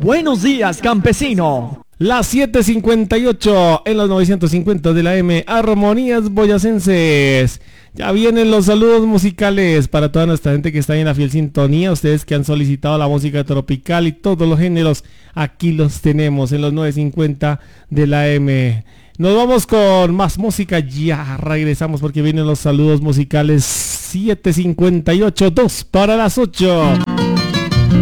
Buenos días, campesino. Las 7:58 en las 950 de la M, Armonías Boyacenses. Ya vienen los saludos musicales para toda nuestra gente que está en la fiel sintonía. Ustedes que han solicitado la música tropical y todos los géneros, aquí los tenemos en los 950 de la M. Nos vamos con más música, ya regresamos porque vienen los saludos musicales. 7:58, 2 para las 8.